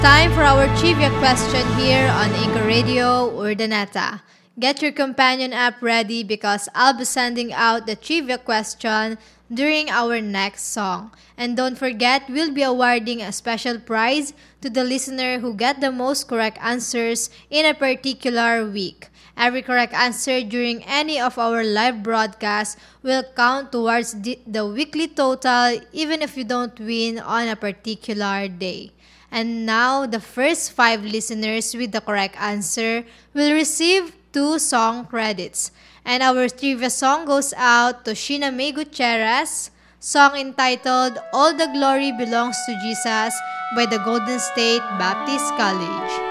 Time for our trivia question here on Inca Radio Urdaneta. Get your companion app ready because I'll be sending out the trivia question during our next song. And don't forget, we'll be awarding a special prize to the listener who get the most correct answers in a particular week. Every correct answer during any of our live broadcasts will count towards the weekly total even if you don't win on a particular day. And now, the first 5 listeners with the correct answer will receive 2 song credits. And our trivia song goes out to Sheena May Gutierrez, song entitled All the Glory Belongs to Jesus by the Golden State Baptist College.